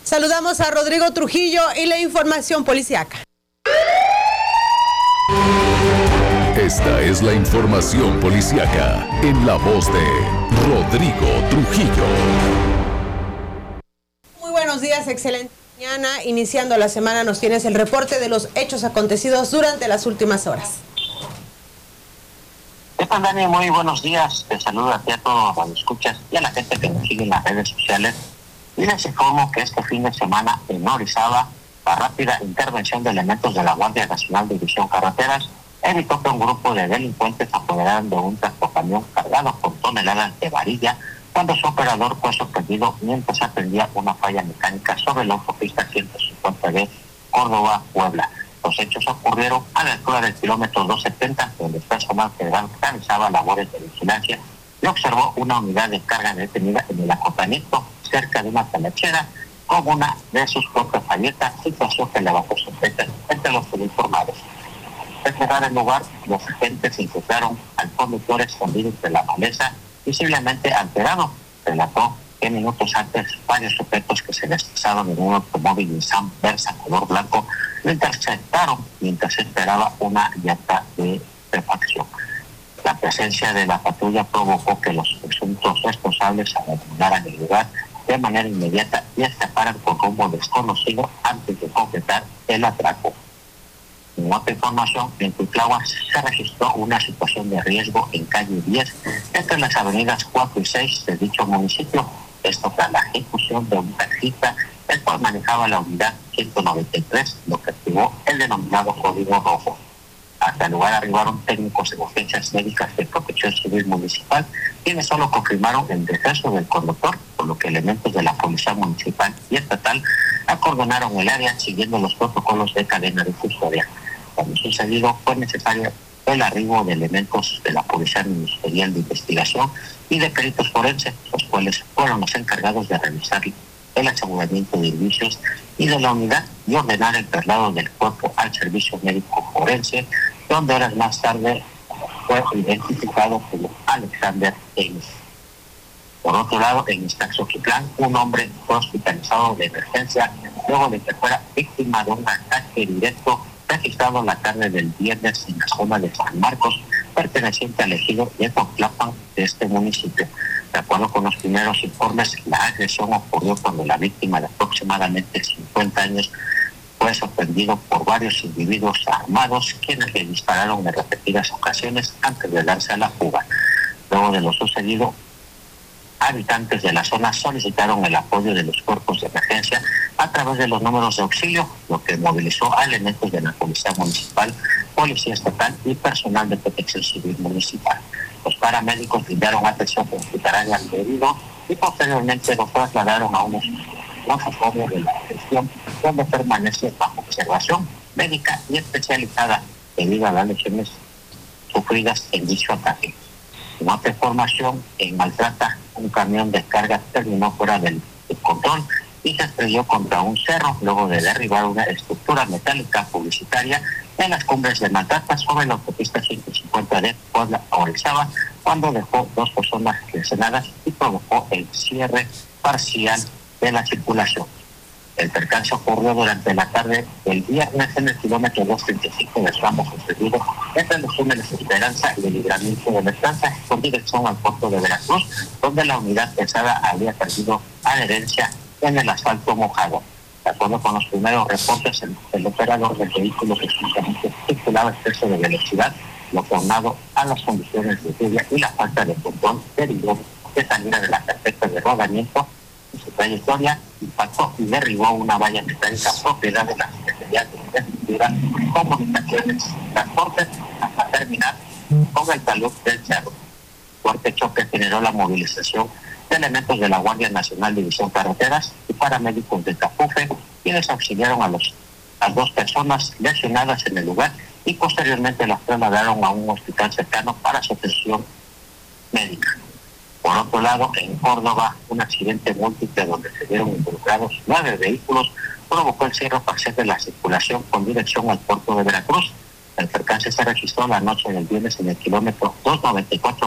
Saludamos a Rodrigo Trujillo y la información policíaca. Esta es la información policíaca en la voz de Rodrigo Trujillo. Muy buenos días, excelente mañana. Iniciando la semana nos tienes el reporte de los hechos acontecidos durante las últimas horas. ¿Qué tal, Dani? Muy buenos días. Te saludo a ti, a todos los escuchas y a la gente que nos sigue en las redes sociales. Y les informo que este fin de semana en Orizaba, la rápida intervención de elementos de la Guardia Nacional División Carreteras evitó que un grupo de delincuentes apoderaran de un tractocamión cargado con toneladas de varilla cuando su operador fue sorprendido mientras atendía una falla mecánica sobre la autopista 150 de Córdoba-Puebla. Los hechos ocurrieron a la altura del kilómetro 270, donde el personal federal realizaba labores de vigilancia y observó una unidad de carga detenida en el acotamiento cerca de una talachera con una de sus propias falletas, situación que levantó sospechas entre los uniformados. Al llegar al lugar, los agentes encontraron al conductor escondido entre la maleza, visiblemente alterado. Relató que minutos antes varios sujetos que se desplazaban en un automóvil Nissan Versa color blanco lo interceptaron mientras esperaba una llanta de refacción. La presencia de la patrulla provocó que los presuntos responsables abandonaran el lugar de manera inmediata y escaparan con rumbo desconocido antes de completar el atraco. En otra información, en Cuitláhuac se registró una situación de riesgo en calle 10 entre las avenidas 4 y 6 de dicho municipio. Esto tras la ejecución de un taxista, el cual manejaba la unidad 193, lo que activó el denominado código rojo. Hasta el lugar arribaron técnicos de urgencias médicas de Protección Civil Municipal, quienes solo confirmaron el deceso del conductor, por lo que elementos de la Policía Municipal y Estatal acordonaron el área siguiendo los protocolos de cadena de custodia. Cuando sucedido, fue necesario el arribo de elementos de la Policía Ministerial de Investigación y de peritos forenses, los cuales fueron los encargados de realizar el aseguramiento de indicios y de la unidad y ordenar el traslado del cuerpo al servicio médico forense, donde horas más tarde fue identificado como Alexander Eines. Por otro lado, en Iztaxoquitlán, un hombre fue hospitalizado de emergencia luego de que fuera víctima de un ataque directo registrado la tarde del viernes en la zona de San Marcos, perteneciente al ejido de Totlapan de este municipio. De acuerdo con los primeros informes, la agresión ocurrió cuando la víctima de aproximadamente 50 años fue sorprendido por varios individuos armados, quienes le dispararon en repetidas ocasiones antes de darse a la fuga. Luego de lo sucedido, habitantes de la zona solicitaron el apoyo de los cuerpos de emergencia a través de los números de auxilio, lo que movilizó a elementos de la Policía Municipal, Policía Estatal y personal de Protección Civil Municipal. Los paramédicos brindaron atención hospitalaria al herido y posteriormente lo trasladaron a unos nosocomios de la gestión, donde permanece bajo observación médica y especializada debido a las lesiones sufridas en dicho ataque. En otra información, en Maltrata, un camión de carga terminó fuera del control y se estrelló contra un cerro luego de derribar una estructura metálica publicitaria en las cumbres de Maltrata sobre la autopista 150 de Puebla a Orizaba, cuando dejó 2 personas lesionadas y provocó el cierre parcial de la circulación. El percance ocurrió durante la tarde del viernes en el kilómetro 235 del tramo construido entre los túneles Esperanza y el Libramiento de la Esperanza con dirección al puerto de Veracruz, donde la unidad pesada había perdido adherencia en el asfalto mojado. De acuerdo con los primeros reportes, el operador del vehículo que simplemente circulaba a exceso de velocidad, lo que aunado a las condiciones de lluvia y la falta de control derivó de salida de la carpeta de rodamiento. En su trayectoria impactó y derribó una valla metálica propiedad de la Secretaría de Infraestructura, Comunicaciones y Transportes hasta terminar con el talud del cerro. Fuerte choque generó la movilización de elementos de la Guardia Nacional División Carreteras y paramédicos de Tapufe, quienes auxiliaron a las 2 personas lesionadas en el lugar y posteriormente las trasladaron a un hospital cercano para su atención médica. Por otro lado, en Córdoba, un accidente múltiple donde se vieron involucrados 9 vehículos provocó el cierre parcial de la circulación con dirección al puerto de Veracruz. El percance se registró la noche del viernes en el kilómetro 294